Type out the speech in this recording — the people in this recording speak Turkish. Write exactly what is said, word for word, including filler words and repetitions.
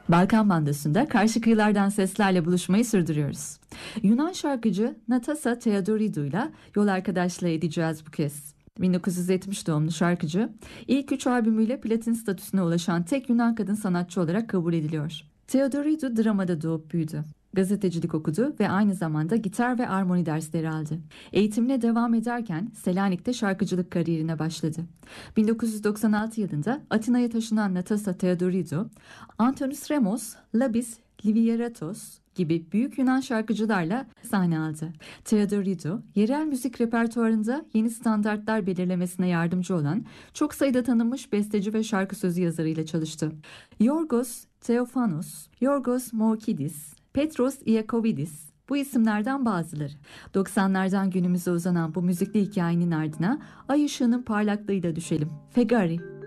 Balkan Bandası'nda karşı kıyılardan seslerle buluşmayı sürdürüyoruz. Yunan şarkıcı Natasa Theodoridou ile yol arkadaşlığı edeceğiz bu kez. bin dokuz yüz yetmiş doğumlu şarkıcı, ilk üç albümüyle platin statüsüne ulaşan tek Yunan kadın sanatçı olarak kabul ediliyor. Theodoridou dramada doğup büyüdü. Gazetecilik okudu ve aynı zamanda gitar ve armoni dersleri aldı. Eğitimine devam ederken Selanik'te şarkıcılık kariyerine başladı. bin dokuz yüz doksan altı yılında Atina'ya taşınan Natasa Theodoridou, Antonis Remos, Labis Livieratos gibi büyük Yunan şarkıcılarla sahne aldı. Theodoridou, yerel müzik repertuarında yeni standartlar belirlemesine yardımcı olan çok sayıda tanınmış besteci ve şarkı sözü yazarıyla çalıştı. Yorgos Theophanos, Yorgos Morkidis, Petros Iakovidis bu isimlerden bazıları. doksanlardan günümüze uzanan bu müzikli hikayenin ardına ay ışığının parlaklığıyla düşelim. Fegari.